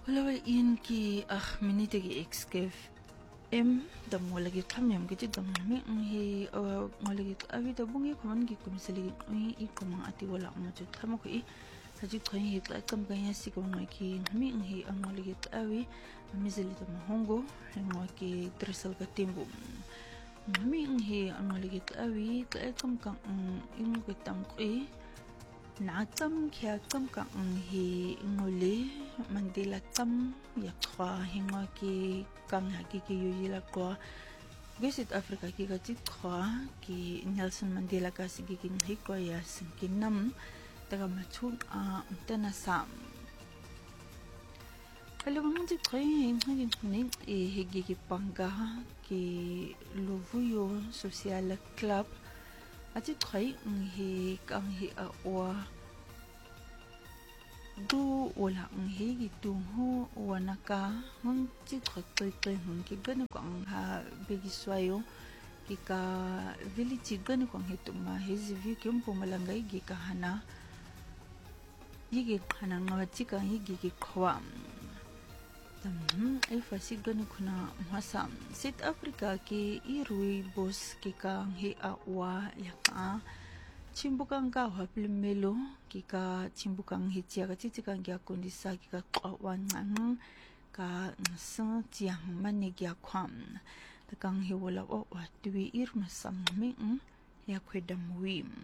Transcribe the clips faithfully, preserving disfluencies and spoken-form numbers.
Wala in ki ah minute ki excave em dam wala ki kamyam ki dam mi hi wala ki abi da bungi kaman ki komisali i i kuma ati wala ma ju tamo ko i haji khoin hi ka kam ga yasi ko ma ki mi hi ang wala ki abi mizali da mahongo ngwa ki tresal ka timbu mi hi ang wala ki abi ka kam ka ing ko tam ko i Natam kia tam ka hi ngole mandela tam ya kwa hingwa ki kang haki ki yuyila kwa Visit Africa ki ka ti kwa ki Nelson Mandela ka sige ki ngi kwa ya sinki nam taga machun a tena sam Kalawang ti kwa ngi ngi e higi ki panga ki Lovuyo Social Club Ati try ngi kang hi a wa du wala ngi gitu ho wanaka hung ti try try hung ki gani kwang ha bigi swayo ki ka village gani kwang hitu ma hezi view ki mpo malanga igi ka hana igi hana ngawati ka igi ki kwa Tamam, ay fasi gani kuna masam. South Africa ki irui bos ki ka hi awa ya ka chimbukang ka haplimelo ki ka chimbukang hi tia ka titikang ya kondisa ki ka kawan ngang ka sang tiang mani ya kwam. Takang hi wala o wa tuwi ir masam mi ya kwedam wim.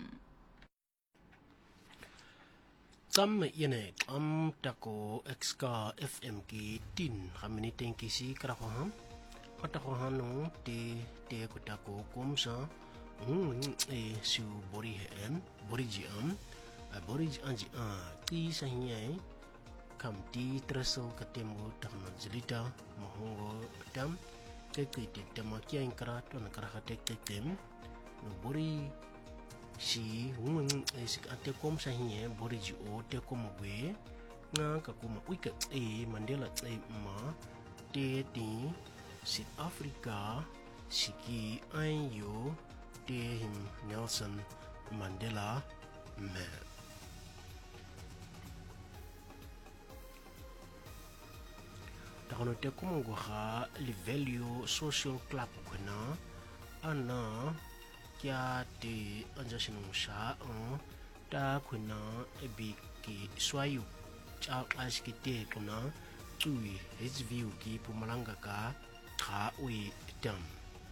Tam yene am tako exka F M ki tin hamini tenki si karakoham katakohan no te te ko tako komsa um e su bori hem bori ji am a bori ji anji a ti sahiye kam ti tresel katemo takna jelita mohongo tam ke ke te tamakia inkara to na kara te te tem no bori si hung esik ate kom sahiye boriji o te kom we nga ka kuma wika e Mandela e ma te ti South Africa siki ayo te him Nelson Mandela me takono te kom go ha livelio social club kuna ana Kia te anjasinong sa ang ta kuna ebi ki swayu cha as ki te kuna tui his view ki pumalanga ka ka ui tam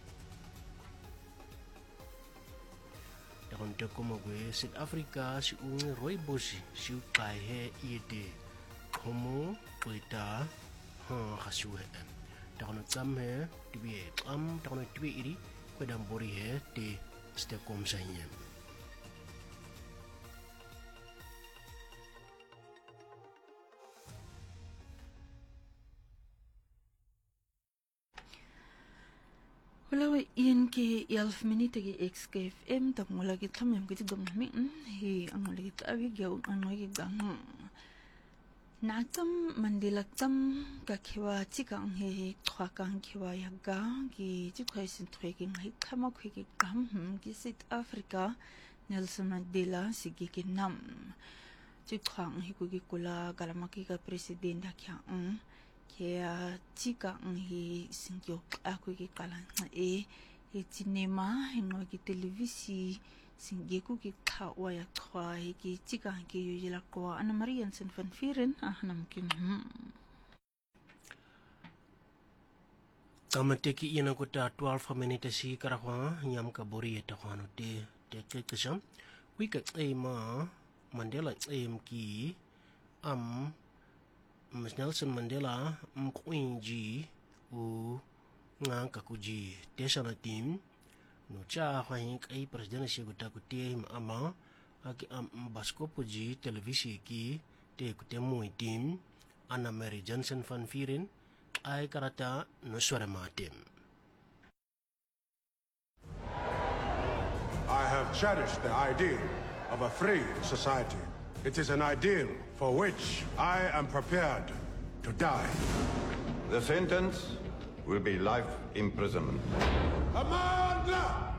Takon te kumagwe South Africa si ung roibosi si ukai he iete komo kuita ha kasuhe Takon tam he tibi am takon tibi iri kwedam bori he te Setiap komsanya. Wala iyan ki elf minute ki X K F M tak mula ki tam yam ki tigam nami hi ang mula ki tabi gyaw ang mula ki gang Natam Mandela tam ka kiwa tikang hi kwa kang kiwa yaga ki tikwa isin tuwe ki ngahi kama kwe ki kam ki South Africa Nelson Mandela sige ki nam tikwa ngahi kwe ki kula galamaki ka presidenta kya ang kaya tika ngahi isin kyo kwe ki kala nga e e tinema hinwa ki televisi Singi ku ki kawa ya kwa ki tika ki yujila kwa Ana Maria Sen van Vieren ah namkin hmm Tamateki ina ko ta twelve minutes si karakwa nyam ka bori ta kwano te te ke kesam wika e ma Mandela em ki am Nelson Mandela mkwinji u nga ka kuji te sana tim no cha hwahin kai president si guta ku te ama aki am baskopo ji televisi ki te ku te moi tim Ana Mary Johnson van Vieren ai karata no swara matem I have cherished the ideal of a free society. It is an ideal for which I am prepared to die. The sentence will be life imprisonment. Amandla!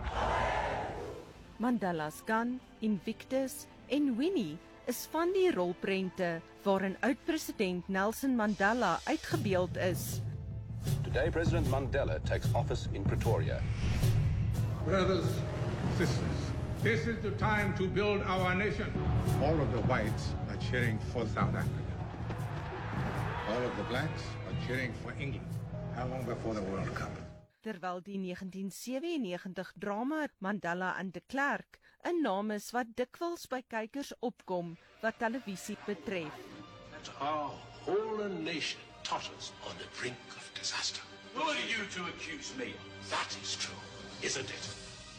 Mandela's Gun, Invictus en Winnie is van die rolprente waarin oud-president Nelson Mandela uitgebeeld is. Today, President Mandela takes office in Pretoria. Brothers, sisters, this is the time to build our nation. All of the whites are cheering for South Africa. All of the blacks are cheering for England. How long before the World Cup? Terwyl die negentien sewennegentig drama Mandela en de Klerk 'n naam is wat dikwels by kykers opkom wat televisie betref. That our whole nation totters on the brink of disaster. Who are you to accuse me? That is true, isn't it?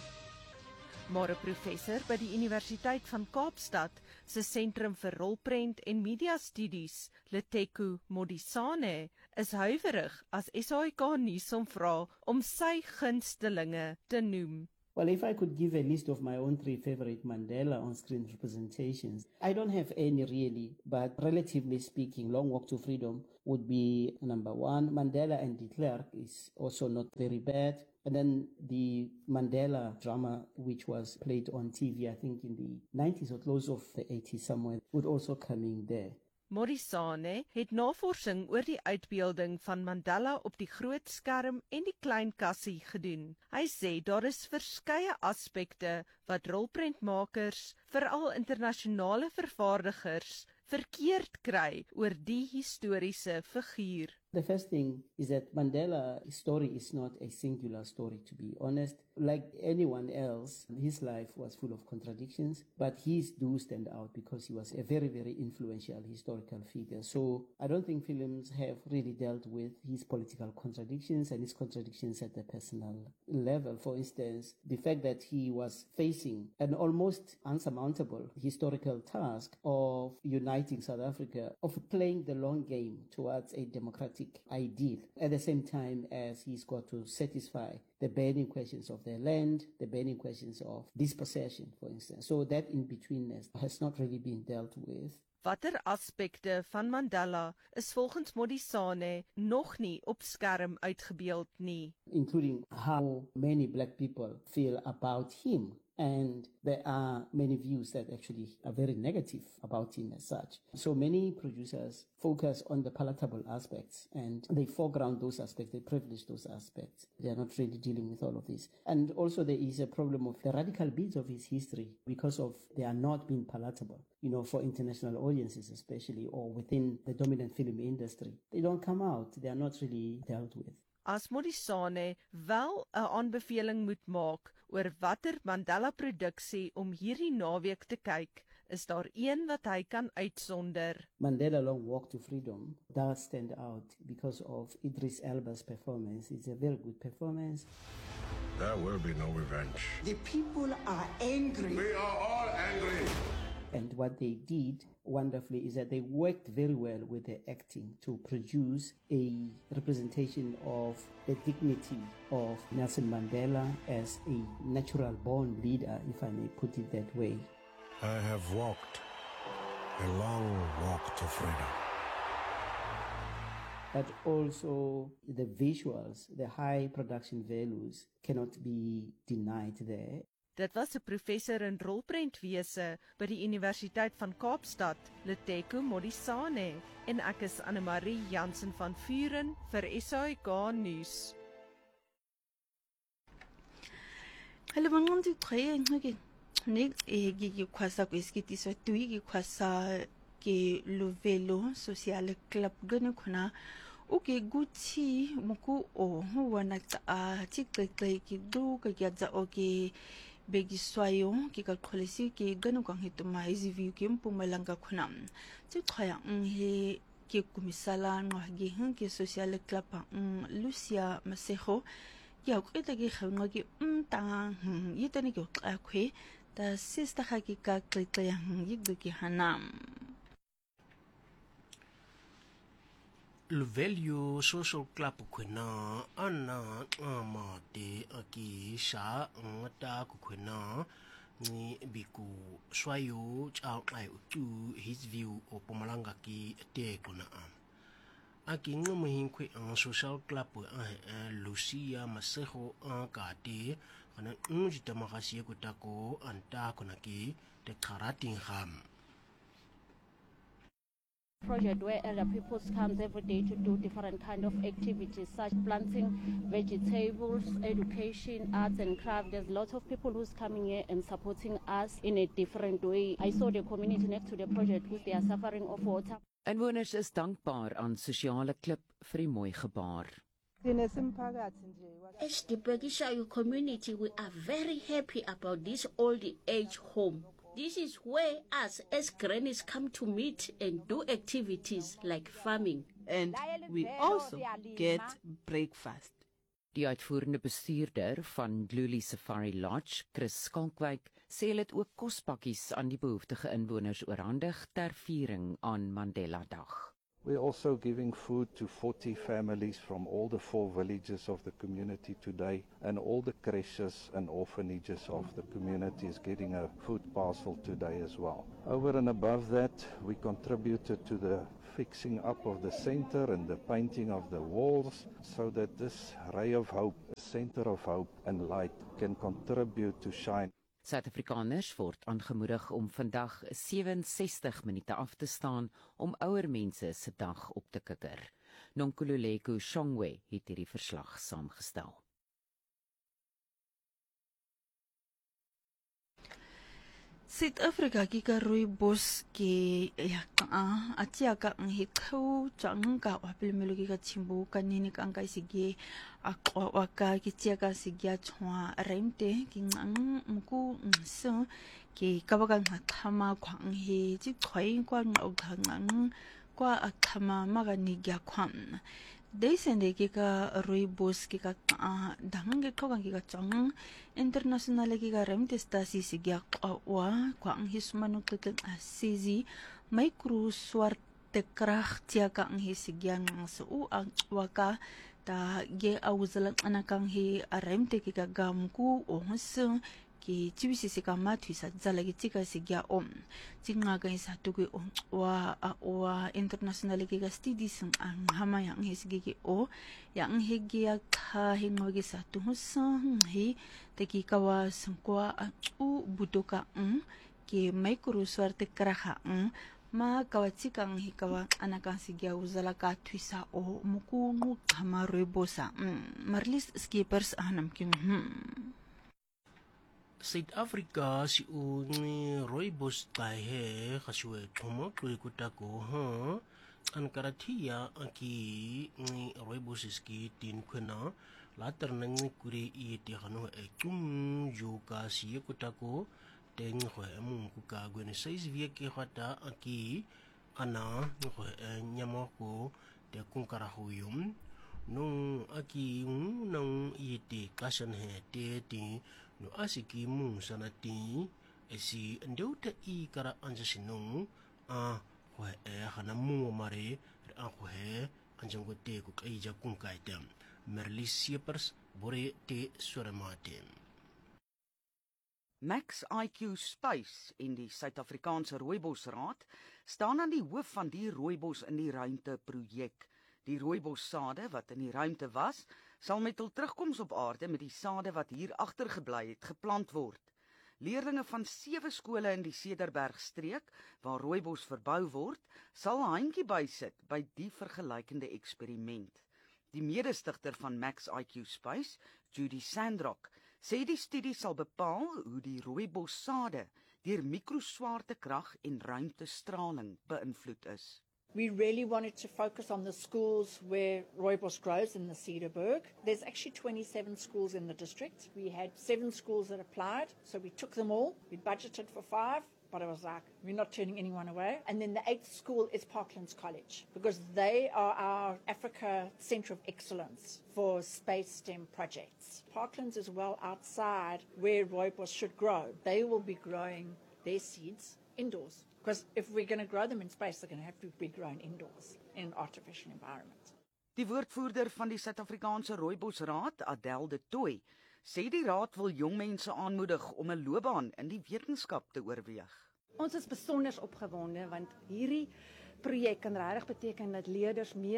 Maar 'n professor by die Universiteit van Kaapstad se Sentrum vir Rolprent en Media Studies, Leteku Modisane, is huiwerig as S A I K nuus hom vra om sy gunstelinge te noem. Well, if I could give a list of my own three favorite Mandela on-screen representations, I don't have any really, but relatively speaking, Long Walk to Freedom would be number one. Mandela and de Klerk is also not very bad. And then the Mandela drama, which was played on T V, I think in the nineties or close of the eighties somewhere, would also come in there. Modisane het navorsing oor die uitbeelding van Mandela op die groot skerm en die klein kassie gedoen. Hy sê daar is verskeie aspekte wat rolprentmakers, veral internasionale vervaardigers, verkeerd kry oor die historiese figuur. The first thing is that Mandela's story is not a singular story, to be honest. Like anyone else, his life was full of contradictions, but his do stand out because he was a very, very influential historical figure. So I don't think films have really dealt with his political contradictions and his contradictions at the personal level. For instance, the fact that he was facing an almost unsurmountable historical task of uniting South Africa, of playing the long game towards a democratic ideal, at the same time as he's got to satisfy the burning questions of their land, the burning questions of dispossession, for instance. So that in-betweenness has not really been dealt with. Watter aspekte van Mandela is volgens Modisane nog nie op skerm uitgebeeld nie? Including how many black people feel about him. And there are many views that actually are very negative about him as such. So many producers focus on the palatable aspects and they foreground those aspects, they privilege those aspects. They are not really dealing with all of this. And also there is a problem of the radical bits of his history because of they are not being palatable, you know, for international audiences especially, or within the dominant film industry. They don't come out, they are not really dealt with. As Modisane wel 'n aanbeveling moet maak oor watter Mandela-produksie om hierdie naweek te kyk, is daar een wat hy kan uitsonder. Mandela Long Walk to Freedom does stand out because of Idris Elba's performance. It's a very good performance. There will be no revenge. The people are angry. We are all angry. And what they did wonderfully is that they worked very well with the acting to produce a representation of the dignity of Nelson Mandela as a natural born leader, if I may put it that way. I have walked a long walk to freedom. But also the visuals, the high production values cannot be denied there. Dit was 'n professor in rolprentwese by die Universiteit van Kaapstad, Leteku Modisane, en ek is Anne-Marie Jansen van Vuren vir S A I K nuus. Hallo bangonti khoye ngeke ne e gi kwasa kwesikiti so tui gi kwasa ke Luvelo Social Club gane khona uke guthi muku o wana ta tikeke ki du ka yaza oke begiswayo ki ka kholesi ki gane kwang hituma izi view ki Mpumalanga khona tsi khaya nghe ki kumisala ngagi hin ki Social Club Lucia Maseho ya uqita ki khawna ki umta yitani ki uqakhwe ta sister hakika qixya yigqi ki hanam Luvelio Social Club kwena ana amate aki sha ngata kwena ni biku swayo cha ai utu his view o Mpumalanga ki te kuna am aki ngomuhin kwe an Social Club a Lucia Maseho an ka te kana unjita makasi kutako anta kuna ki te karating ham Project where elder people come every day to do different kind of activities such planting vegetables, education, arts and craft. There's lots of people who's coming here and supporting us in a different way. I saw the community next to the project who they are suffering of water. Inwoners is dankbaar aan Sosiale Klip vir die mooi gebaar. As the Bergishayo community, we are very happy about this old age home. This is where us as grannies come to meet and do activities like farming. And we also get breakfast. Die uitvoerende bestuurder van Gluli Safari Lodge, Chris Skalkwyk, sê hulle het ook kospakkies aan die behoeftige inwoners oorhandig ter viering aan Mandela Dag. We're also giving food to forty families from all the four villages of the community today, and all the creches and orphanages of the community is getting a food parcel today as well. Over and above that, we contributed to the fixing up of the center and the painting of the walls so that this ray of hope, a center of hope and light, can contribute to shine. Suid-Afrikaners word aangemoedig om vandag sewensestig minute af te staan om ouer mense se dag op te kikker. Nonkululeko Shongwe het hierdie verslag saamgestel. Suid-Afrika ki ka rooibos ke ya ka atia ka ngi khau chang ka wa pilmelo ki ka chimbu ka nini ka ngai sige a wa ka ki tia ka sigya chwa remte ki ngang mku so ki ka ba ka ngama kwang he ji khoi kwa ngau ka ngang kwa akhama magani gya khwan Deisende ki ka rooibos ki ka dang ki ka ki ka chang international ki ka remte stasi sigya wa kwa ang hismanu ka asizi micro swarte krach tia ka ang hisigya ng su ang waka ta ge awuzalang anakang hi remte ki ka gamku o husung ki chibisi si ka matwi sa zalagi tika sigya om tinga ga isa tugi om wa wa international ki ka studies ang hama yang hisigi ki o yang higya ka hingogi sa tuhusang hi teki kawa sangkwa u butuka ang ki micro swarte kraha ang ma kawatika ang hikawa anakang sigya uzala ka twisa o muku ngu kama rooibosa marlis skippers anam king hmm Suid-Afrika si ungi rooibos tahe kasue tomo kui kutako ha an karatia aki ngi rooibos iski tin kuna later nangi kuri i ti hanu e tum yuka si kutako teng ho mung kuka gwene sais vie ki hata aki ana ho nyamo ko te kunkara huyum nung aki nung i ti kasan he te ti no asiki mung sanati esi ndeuta i kara anja sinung a ho e hana mu mare a ho he anja go te ku kai ja kun kai tem merlis siepers bore te soramate Max I Q Space en die Suid-Afrikaanse Rooibosraad staan aan die hoof van die rooibos in die ruimte projek. Die rooibossade wat in die ruimte was, sal met hul terugkoms op aarde met die sade wat hier agtergebly het geplant word. Leerlinge van sewe skole in die Cederbergstreek waar rooibos verbou word, sal 'n handjie bysit by die vergelykende eksperiment. Die medestigter van Max I Q Space, Judy Sandrock, sê die studie sal bepaal hoe die rooibossade deur mikroswaartekrag en ruimtestraling beïnvloed is. We really wanted to focus on the schools where rooibos grows in the Cederberg. There's actually twenty-seven schools in the district. We had seven schools that applied, so we took them all. We budgeted for five, but it was like, we're not turning anyone away. And then the eighth school is Parklands College, because they are our Africa Centre of Excellence for space STEM projects. Parklands is well outside where rooibos should grow. They will be growing their seeds indoors. Because if we're going to grow them in space, they're going to have to be grown indoors in an artificial environment. Die woordvoerder van die Suid-Afrikaanse Rooibosraad, Adele de Tooy, sê die raad wil jong mense aanmoedig om 'n loopbaan in die wetenskap te oorweeg. Ons is besonder opgewonde want hierdie projek kan regtig beteken dat leerders meer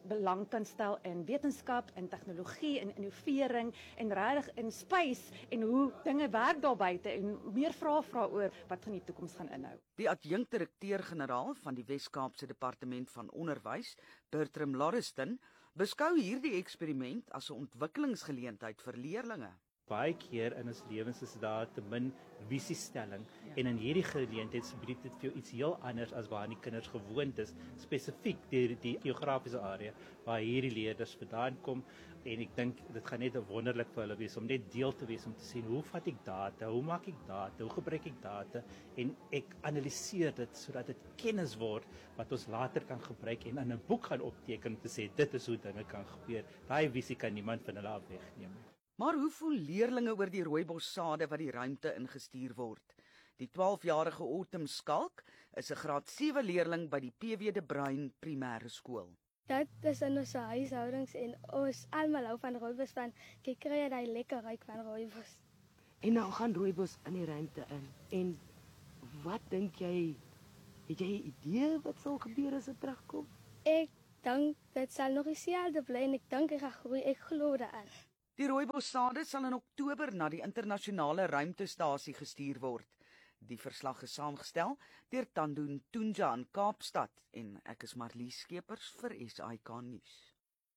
belang kan stel in wetenskap en tegnologie en innovering en regtig in space en hoe dinge werk daar buite en meer vrae vra oor wat gaan die toekoms gaan inhou. Die adjunkdirekteur-generaal van die Wes-Kaapse Departement van Onderwys, Bertram Lauriston, beskou hierdie eksperiment as 'n ontwikkelingsgeleentheid vir leerders. Baie keer in ons lewens is daar te min visiestelling ja. En in hierdie geleentheid bied dit vir jou iets heel anders as waar die kinders gewoond is, spesifiek die die geografiese area waar hierdie leerders vandaan kom en ek dink dit gaan net wonderlik vir hulle wees om net deel te wees om te sien hoe vat ek data, hoe maak ek data, hoe gebruik ek data en ek analiseer dit sodat dit kennis word wat ons later kan gebruik en in 'n boek gaan opteken om te sê dit is hoe dinge kan gebeur. Daai visie kan niemand van hulle af wegneem. Maar hoe voel leerders oor die rooibossade wat die ruimte ingestuur word? Die twaalfjarige Autumn Skalk is 'n graad sewe leerling by die P W de Bruin Primêre Skool. Dit is in ons huishoudings en ons almal hou van rooibos van kyk kry jy daai lekker ruik van rooibos. En nou gaan rooibos in die ruimte in. En wat dink jy? Het jy 'n idee wat sal gebeur as dit terugkom? Ek dink dit sal nog dieselfde bly en ek dink hy gaan groei. Ek glo daarin. Die rooibossade sal in Oktober na die internasionale ruimtestasie gestuur word. Die verslag is saamgestel deur Tandun Tunja in Kaapstad en ek is Marlies Skeepers vir S I K nuus.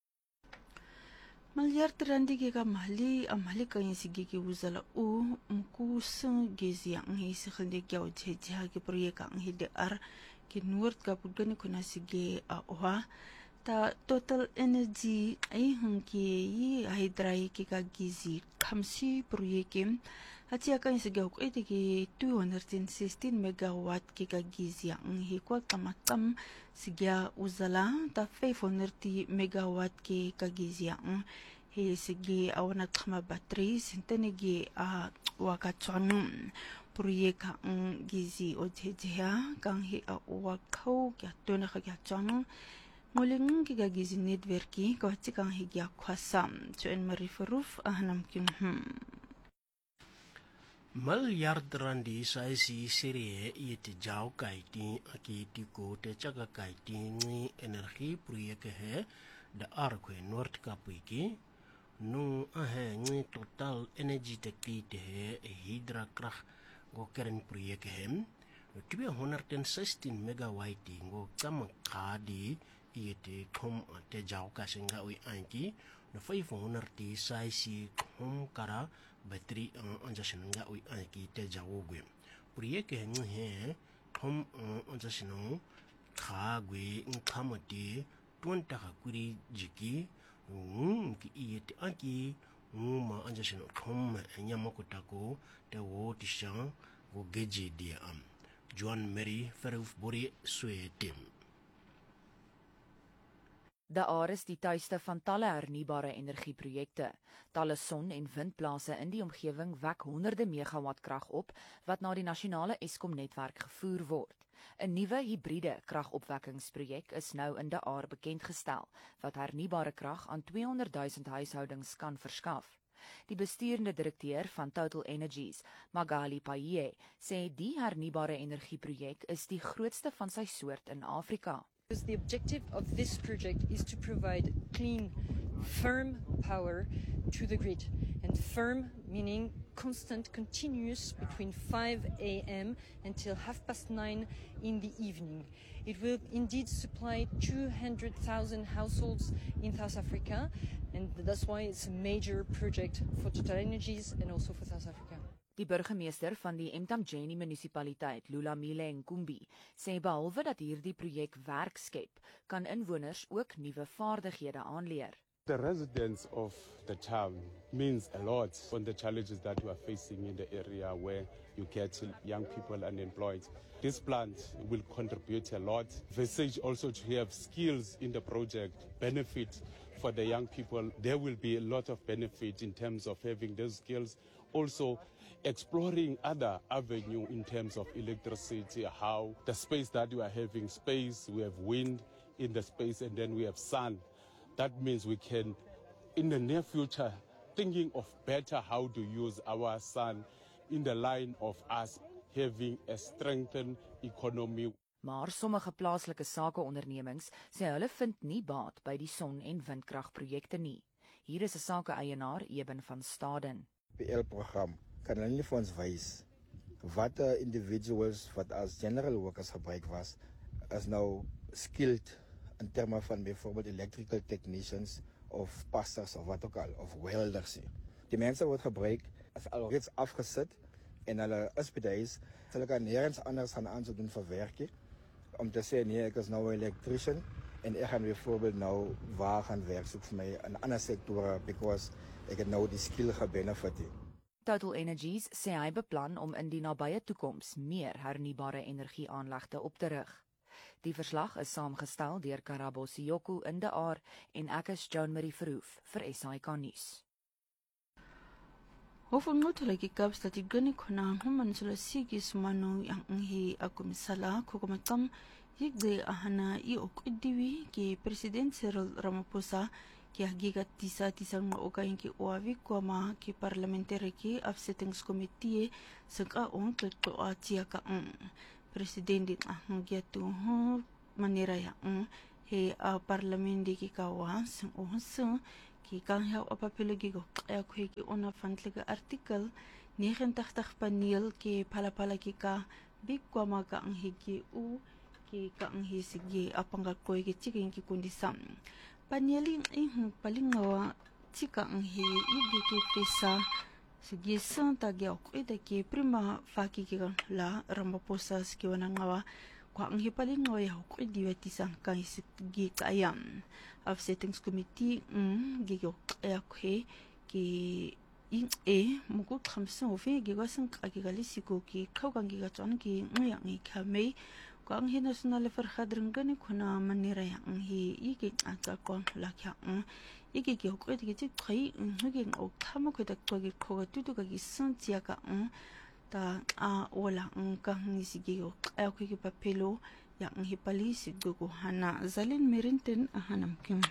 Miljard randi ke ka mali amali ka yin sige ke uzala u mku sung gezi ang hi sikhinde kya uche jha ke proyek ang hi de ar ke nuort ka pugani kuna sige a oha ta total energy ai hung ke yi hydrai ke ka gizi khamsi proyek Hatia kan sige ok ite ke two hundred sixteen megawatt ke ka gizi ang hi kwa kamatam sige uzala ta five hundred megawatt ke ka gizi ang hi sige awana khama battery sintenegi a wakachonu proyek ang gizi o jejea kang hi a wakau kya tona kya chonu Muling gigagizi netwerki ko tikang higya kwasam so en mariferuf ahanam kin hmm Miljard randi sai si serie yete jao kai ti aki ti ko te chaga kai ti ni energi proyek he da arkwe north kapiki nu ahe ni total energy tekti te he hydra krach go keren proyek hem two hundred sixteen megawatt go kam khadi yete thom te jao ka singa ui anki no five hundred ti sai si thom kara battery anja singa ui anki te jao gwe proyek he ni he thom anja sino kha gwe khamati twenty ka kuri jiki um ki yete anki uma anja sino thom nyama ko tako te wo ti shan go geje dia am Joan Mary Verhoef Borrie Sweetem. Daar is die tuiste van talle hernubare energieprojekte. Talle son- en windplase in die omgewing wek honderde megawatt krag op wat na die nasionale Eskom-netwerk gevoer word. 'n Nuwe hibriede kragopwekkingsprojek is nou in Daar bekendgestel wat hernubare krag aan two hundred thousand huishoudings kan verskaf. Die bestuurende direkteur van Total Energies, Magali Paye, sê die hernubare energieprojek is die grootste van sy soort in Afrika. The objective of this project is to provide clean, firm power to the grid. And firm meaning constant, continuous between five a m until half past nine in the evening. It will indeed supply two hundred thousand households in South Africa, and that's why it's a major project for Total Energies and also for South Africa. Die burgemeester van die Mtamjeni munisipaliteit, Lulamile Nkumbi, sê behalwe dat hierdie projek werk skep, kan inwoners ook nuwe vaardighede aanleer. The residents of the town means a lot on the challenges that we are facing in the area where you get young people unemployed. This plant will contribute a lot. Visage also to have skills in the project, benefit for the young people. There will be a lot of benefit in terms of having those skills. Also, exploring other avenue in terms of electricity, how the space that we are having, space, we have wind in the space, and then we have sun. That means we can, in the near future, thinking of better how to use our sun in the line of us having a strengthened economy. Maar sommige plaaslike sakeondernemings sê hulle vind nie baat by die son- en windkragprojekte nie. Hier is 'n sake-eienaar, Eben van Staden. P L-program kan hulle nie vir ons wys wat uh, individuals wat as general workers gebruik was, is nou skilled in terme van byvoorbeeld electrical technicians of passers of wat ook al, of welders. Die mense word gebruik as alreeds afgesit en hulle is by die huis, hulle kan nergens anders gaan aansoek doen vir werk, om te sê nee, ek is nou 'n electrician en ek gaan byvoorbeeld nou waar gaan werk soek vir my in ander sektore because ek het nou die skill gebenefit. Total Energies sê hy beplan om in die nabye toekoms meer hernubare energieaanlegte op te rig. Die verslag is saamgestel deur Karabo Siyoko in De Aar en ek is Joan Marie Verhoef vir S A I K nuus. Hofunqutheleke Kapstat igqini khona ngumanisolo siki sumano yang hi akumisala khokomaqam yigde ahana I oqidiwi ki President Cyril Ramaphosa ki hagiga tisa tisang maokain ki oavi kwama ki parliamentary ki afsettings committee saka on kletto atia ka President ahang giatu ho manera ya he a parlamenti ki kawa sing ohse ki kan hou op papeligi go ya khwe ki ona fantlige artikel negentig paneel ki palapala ki ka big kwama ka ang higi u ki ka ang hisigi apanga koy ki chiking ki kundisam paneling ihung palingawa chika ang hi igi ki pisa sige santa gya ko ida ki prima faki ki la Ramaphosa ski wana ngawa kwa ang hi palingawa ya ko idiweti sang kai sigi kayam offsettings committee mm gigo ya khe ki ing e mugo khamso fe giga sang agigalisigo ki khawgang giga chon ki nguyang i khame kwang hi national vergadering gani khuna manira yang hi igi ata kwang lakya igi gi ko igi chi khai ngeng ok thama ko tak gi khoga tu ga gi sun chia ka ta a ola ka ni sigi ok a ko gi papelo yang hi palisi go go hana zalin merinten ahanam kim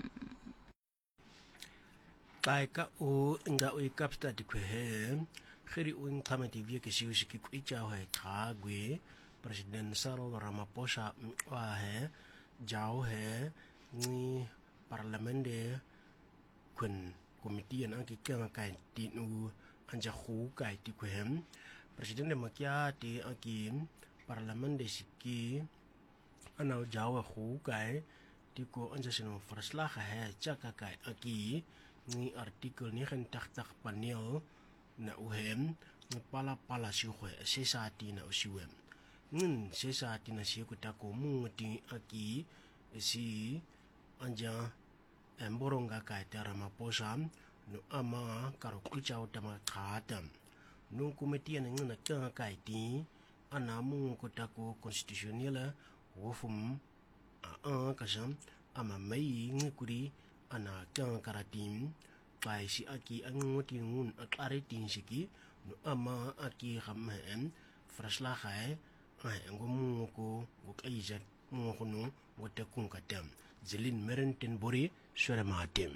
tai ka o nga o Kapstat di kwe khiri o ntamati vie ke siu siki ku icha ha tha gwe President Cyril Ramaphosa wa he jao he ni parlamente kun komiti an ki ka ka ti nu anja khu ka ti kwe President makia ti aki parlamente siki ana jao khu ka ti ko anja sino verslag he chaka ka aki ni artikel ni kan tak tak panel na uhem ni pala pala si khwe se sa ti na usiwem nin se sa ti na si ko ta ko mu ti aki si anja emboronga ka ta Ramaphosa no ama karo kuchao tama khatam no komiti na ngina ka ka ti ana mu ko ta ko constitutional wofum a ka jam ama mai ngikuri ana kang karatim kai si aki anguti ngun akaritin siki no ama aki khamhen frasla khai ai ngomu ko go kaija mo khono wote kun katam zelin merenten bori sore matem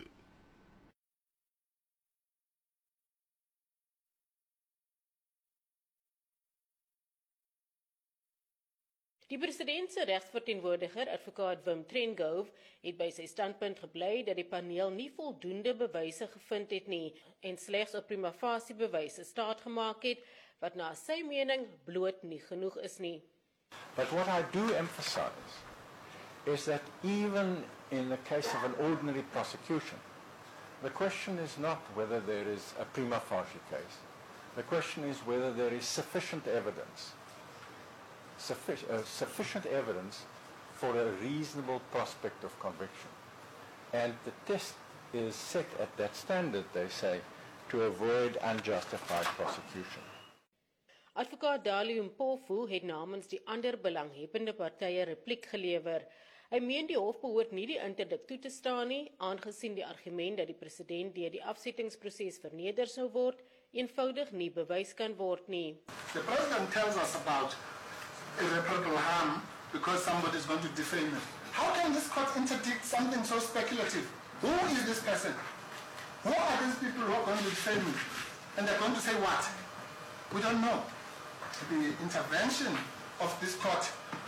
Die president se regsverteenwoordiger, advokaat Wim Trengove, het by sy standpunt gebly dat die paneel nie voldoende bewyse gevind het nie en slegs op prima facie bewyse staat gemaak het wat na sy mening bloot nie genoeg is nie. But what I do emphasize is that even in the case of an ordinary prosecution, the question is not whether there is a prima facie case. The question is whether there is sufficient evidence Suffic- uh, sufficient evidence for a reasonable prospect of conviction. And the test is set at that standard, they say, to avoid unjustified prosecution. Advokaat Dali Mpofu het namens die ander belanghebbende partye repliek gelewer. Hy meen die hof behoort nie die interdik toe te staan nie, aangesien die argument dat die president deur die afsettingsproses verneder sou word, eenvoudig nie bewys kan word nie. The president tells us about irreparable harm because somebody is going to defame him. How can this court interdict something so speculative? Who is this person? Who are these people who are going to defame him? And they're going to say what? We don't know. The intervention of this court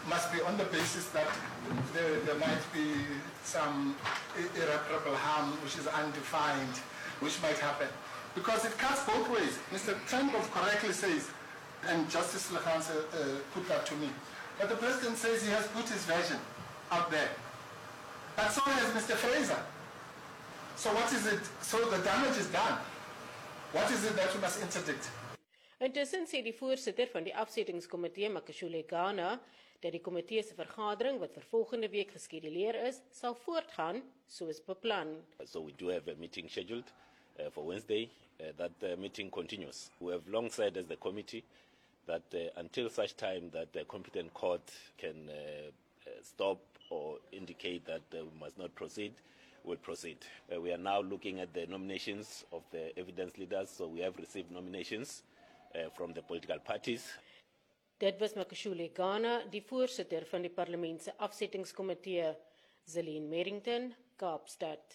must be on the basis that there, there might be some irreparable harm which is undefined, which might happen. Because it cuts both ways. Mister Trenkov correctly says, and Justice Lekhanse uh, put that to me, but the President says he has put his version out there. But so has Mister Fraser. So what is it? So the damage is done. What is it that we must interdict? Intussen sê die voorsitter van die afsettingskomitee, Makashule Ghana, dat die komitee se vergadering wat vir volgende week geskeduleer is, sal voortgaan soos beplan. So we do have a meeting scheduled uh, for Wednesday. Uh, that uh, meeting continues. We have long said as the committee that uh, until such time that the competent court can uh, uh, stop or indicate that uh, we must not proceed, we'll proceed. Uh, we are now looking at the nominations of the evidence leaders, so we have received nominations uh, from the political parties. Dit was Makashule Ghana, die voorsitter van die parlement se afsettingskomitee, Zelene Merrington, Kaapstad.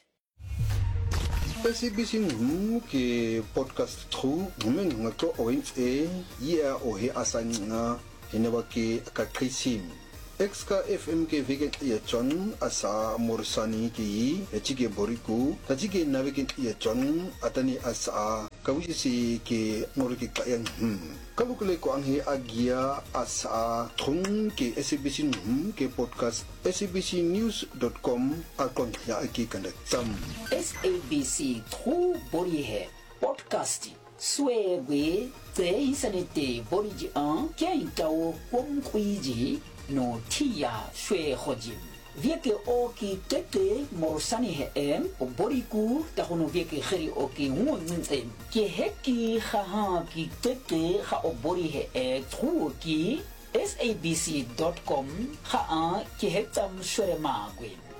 S A B C ngu ke podcast tru ngumen ngato oins e ya o he asanga heneba ke ka krisim Exka F M ke vegan ya John asa morsani ki echike boriku tajike navigate ya John atani asa kawisi ke moriki kayan hm kabukule ko ang he agia asa thung ke S A B C ngu ke podcast S A B C news dot com akon ya aki kanda tam S A B C tru bori he podcasting Swewe te insanete boriji an kia itao kong kuiji no tia shwe hojim. Vieke oki tete morsani he em o boriku tahono vieke heri oki ngunen ki heki haha ki tete ha o bori he e tru ki S A B C dot com ha a ki hetam shwere magwin.